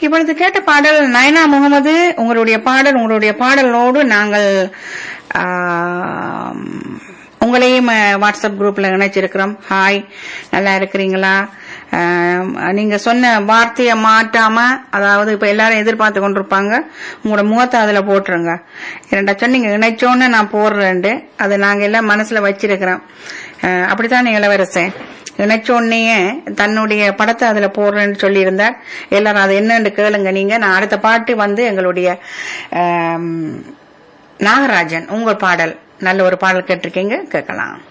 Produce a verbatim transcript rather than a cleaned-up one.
இப்பொழுது கேட்ட பாடல் நயனா முகமது, உங்களுடைய பாடல் உங்களுடைய பாடலோடு நாங்கள் உங்களையும் வாட்ஸ்அப் குரூப்ல இணைச்சிருக்கிறோம். ஹாய், நல்லா இருக்கிறீங்களா? நீங்க சொன்ன வார்த்தையை மாற்றாம, அதாவது இப்ப எல்லாரும் எதிர்பார்த்து கொண்டிருப்பாங்க, உங்களோட முகத்தை அதுல போட்டுருங்க. இரண்டா சொன்னீங்க இணைச்சோன்னு நான் போடுறேன், அது நாங்க எல்லாம் மனசுல வச்சிருக்கிறோம். அப்படித்தான் இளவரசன் இணைச்சோன்னையே தன்னுடைய படத்தை அதுல போடுறேன்னு சொல்லி இருந்தார். எல்லாரும் அது என்னன்னு கேளுங்க. நீங்க நான் அடுத்த பாட்டு வந்து எங்களுடைய நாகராஜன் உங்கள் பாடல், நல்ல ஒரு பாடல் கேட்டிருக்கீங்க, கேட்கலாம்.